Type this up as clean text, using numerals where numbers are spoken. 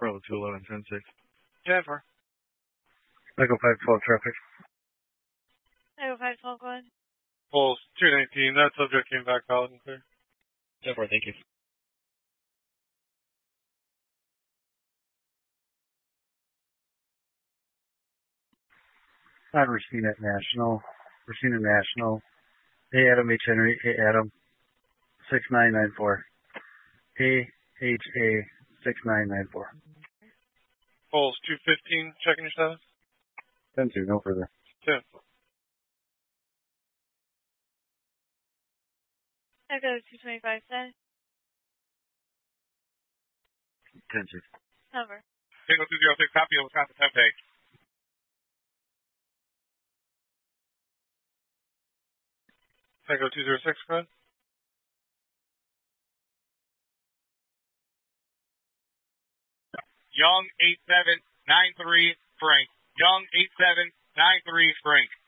Bravo 211, 10-6. Jennifer. Echo 512 traffic. Echo 512, go ahead. Pulse 219, that subject came back valid and clear. Jennifer, thank you. On Racina National. Racina National. Hey Adam, H. Henry. Hey Adam. 6994. AHA 6994. Pulse 215, checking your status. 10-2, no further. 10. Echo 225, set. 10-6. Number. Tango 206, copy of Wisconsin Tempe. Tango 206, go ahead. Young 8793 Frank. Young 8793 Frank.